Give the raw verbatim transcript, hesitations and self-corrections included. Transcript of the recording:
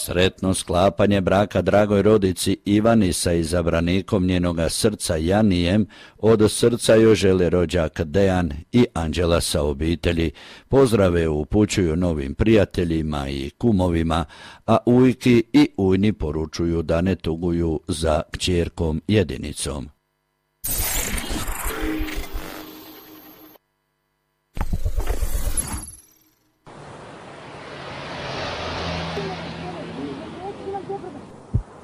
Sretno sklapanje braka dragoj rodici Ivani sa izabranikom njenoga srca Janijem, od srca joj žele rođak Dejan i Anđela sa obitelji. Pozdrave upućuju novim prijateljima i kumovima, a ujki i ujni poručuju da ne tuguju za kćerkom jedinicom.